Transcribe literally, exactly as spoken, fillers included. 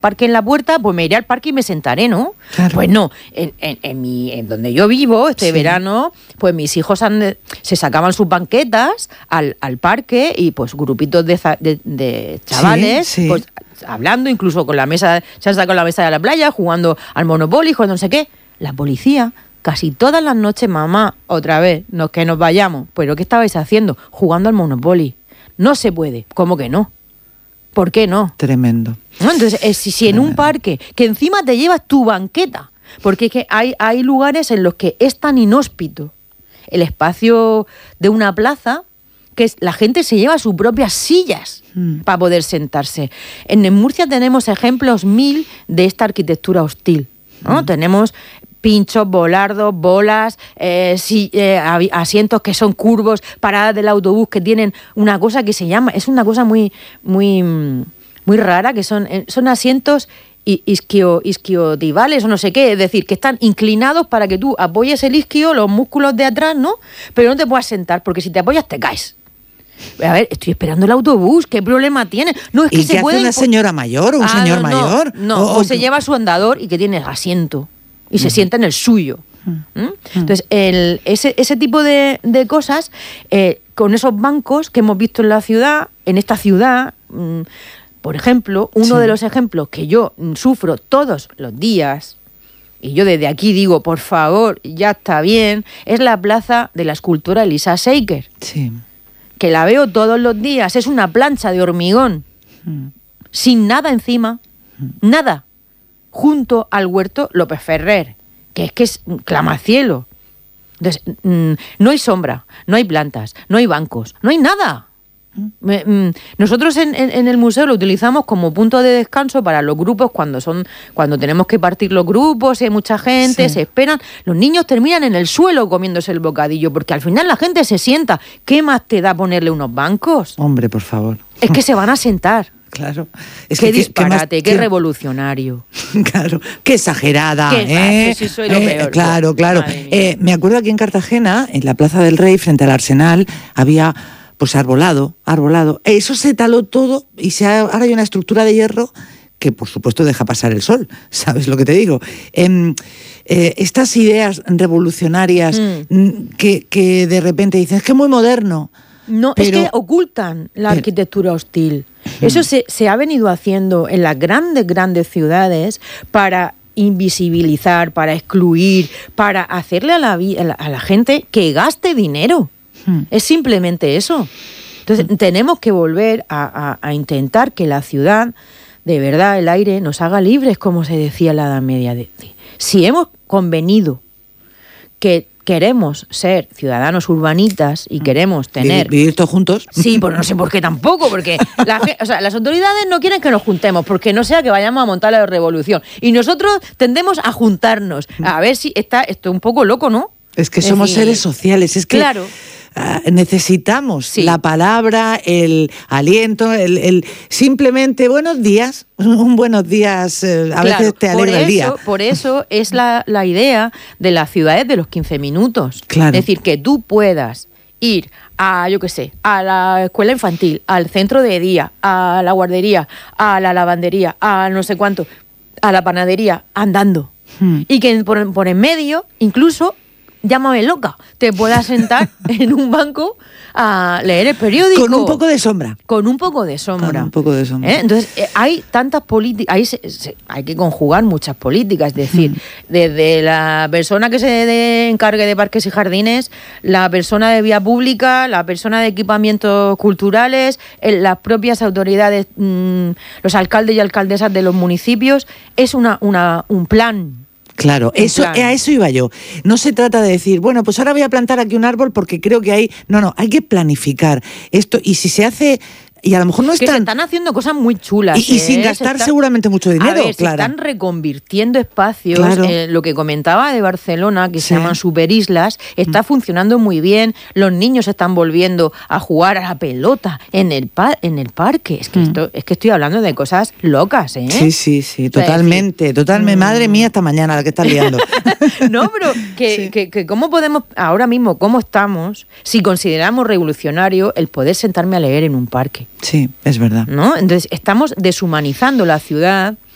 parque en la puerta, pues me iré al parque y me sentaré, ¿no? Claro. Pues no, en, en, en, mi, en donde yo vivo, este sí. verano, pues mis hijos han, se sacaban sus banquetas al, al parque y pues grupitos de, de, de chavales, sí, sí. pues hablando, incluso con la mesa, se han sacado la mesa de la playa, jugando al Monopoly, jugando no sé qué. La policía, casi todas las noches, mamá, otra vez, no, que nos vayamos. ¿Pero qué estabais haciendo? Jugando al Monopoly. No se puede. ¿Cómo que no? ¿Por qué no? Tremendo. ¿No? Entonces, eh, si, si en un parque, que encima te llevas tu banqueta, porque es que hay, hay lugares en los que es tan inhóspito el espacio de una plaza que es, la gente se lleva sus propias sillas mm. para poder sentarse. En, en Murcia tenemos ejemplos mil de esta arquitectura hostil, ¿no? Mm. Tenemos pinchos, volardos, bolas, eh, si, eh, asientos que son curvos, paradas del autobús que tienen una cosa que se llama, es una cosa muy, muy, muy rara, que son, son asientos isquio, isquiodivales o no sé qué, es decir, que están inclinados para que tú apoyes el isquio, los músculos de atrás, ¿no? Pero no te puedas sentar, porque si te apoyas te caes. A ver, estoy esperando el autobús, ¿qué problema tiene? No, es que ¿Y se qué puede hace una señora mayor o un ah, señor no, mayor? No, no. O, o se lleva su andador y que tiene asiento y se uh-huh. sienta en el suyo. ¿Mm? Uh-huh. Entonces, el, ese, ese tipo de, de cosas, eh, con esos bancos que hemos visto en la ciudad, en esta ciudad, mmm, por ejemplo, uno sí. de los ejemplos que yo sufro todos los días, y yo desde aquí digo, por favor, ya está bien, es la plaza de la escultora Elisa Seiker. Sí. Que la veo todos los días, es una plancha de hormigón, mm. sin nada encima, mm. nada, junto al huerto López Ferrer, que es que es clamacielo. Entonces, mmm, no hay sombra, no hay plantas, no hay bancos, no hay nada. Nosotros en, en, en el museo lo utilizamos como punto de descanso para los grupos cuando son cuando tenemos que partir los grupos y hay mucha gente, sí. se esperan, los niños terminan en el suelo comiéndose el bocadillo porque al final la gente se sienta. ¿Qué más te da ponerle unos bancos? Hombre, por favor. Es que se van a sentar. Claro. Es qué que, disparate, qué, qué qué revolucionario. Claro, qué exagerada. ¿Qué? ¿eh? Ah, sí, soy lo eh, peor. Claro, claro. Eh, me acuerdo aquí en Cartagena, en la Plaza del Rey, frente al Arsenal, había pues arbolado, arbolado. Eso se taló todo y se ha, ahora hay una estructura de hierro que, por supuesto, deja pasar el sol. ¿Sabes lo que te digo? Eh, eh, estas ideas revolucionarias mm. que, que de repente dicen, es que es muy moderno. No, pero, es que ocultan la pero, arquitectura hostil. Mm. Eso se, se ha venido haciendo en las grandes, grandes ciudades para invisibilizar, para excluir, para hacerle a la, a la gente que gaste dinero. Hmm. Es simplemente eso. Entonces hmm. tenemos que volver a, a, a intentar que la ciudad, de verdad, el aire nos haga libres, como se decía en la Edad Media. Si hemos convenido que queremos ser ciudadanos urbanitas y queremos tener... ¿Vivir todos juntos? Sí, pues no sé por qué tampoco, porque la, o sea, las autoridades no quieren que nos juntemos, porque no sea que vayamos a montar la revolución. Y nosotros tendemos a juntarnos, a ver si está esto un poco loco, ¿no? Es que somos es decir, seres sociales, es que... Claro. Uh, necesitamos sí. la palabra, el aliento, el, el simplemente buenos días, un buenos días, eh, a claro, veces te alegra eso, el día. Por eso es la, la idea de las ciudades de los quince minutos. Claro. Es decir, que tú puedas ir a, yo qué sé, a la escuela infantil, al centro de día, a la guardería, a la lavandería, a no sé cuánto, a la panadería, andando. Hmm. Y que por, por en medio, incluso... llámame loca, te puedas sentar en un banco a leer el periódico. Con un poco de sombra. Con un poco de sombra. Con un poco de sombra. ¿Eh? Entonces, eh, hay tantas políticas, hay, se, se, hay que conjugar muchas políticas, es decir, mm. desde la persona que se de, encargue de parques y jardines, la persona de vía pública, la persona de equipamientos culturales, el, las propias autoridades, mmm, los alcaldes y alcaldesas de los municipios, es una, una, un plan. Claro, eso, a eso iba yo. No se trata de decir, bueno, pues ahora voy a plantar aquí un árbol porque creo que hay... No, no, hay que planificar esto. Y si se hace... Y a lo mejor no están... Que se están haciendo cosas muy chulas. Y, y ¿eh? sin gastar está... seguramente mucho dinero, a ver, Clara. Se están reconvirtiendo espacios. Claro. Eh, lo que comentaba de Barcelona, que sí. se llaman superislas, está mm. funcionando muy bien. Los niños están volviendo a jugar a la pelota en el, pa- en el parque. Es que, mm. esto, es que estoy hablando de cosas locas, ¿eh? Sí, sí, sí, totalmente. Decir, totalmente. Mm. Madre mía, esta mañana la que estás liando. No, pero que, sí. que, que cómo podemos, ahora mismo, cómo estamos, si consideramos revolucionario el poder sentarme a leer en un parque. Sí, es verdad. ¿No? Entonces, estamos deshumanizando la ciudad